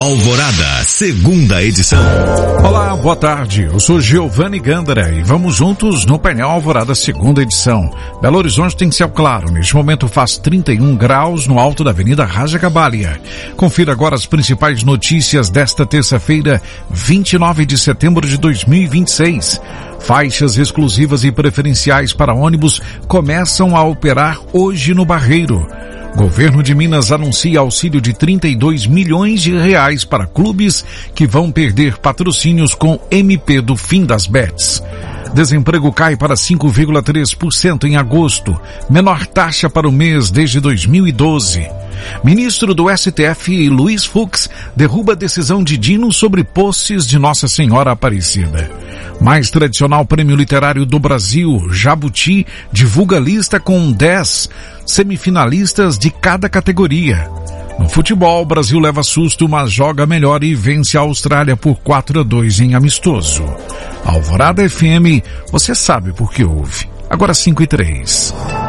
Alvorada, segunda edição. Olá, boa tarde. Eu sou Giovanni Gandara e vamos juntos no painel Alvorada, segunda edição. Belo Horizonte tem céu claro. Neste momento faz 31 graus no alto da Avenida Raja Gabalia. Confira agora as principais notícias desta terça-feira, 29 de setembro de 2026. Faixas exclusivas e preferenciais para ônibus começam a operar hoje no Barreiro. Governo de Minas anuncia auxílio de 32 milhões de reais para clubes que vão perder patrocínios com MP do fim das bets. Desemprego cai para 5,3% em agosto, menor taxa para o mês desde 2012. Ministro do STF, Luiz Fux, derruba a decisão de Dino sobre postes de Nossa Senhora Aparecida. Mais tradicional prêmio literário do Brasil, Jabuti, divulga lista com 10 semifinalistas de cada categoria. No futebol, o Brasil leva susto, mas joga melhor e vence a Austrália por 4-2 em amistoso. Alvorada FM, você sabe por que ouve. Agora 5:03.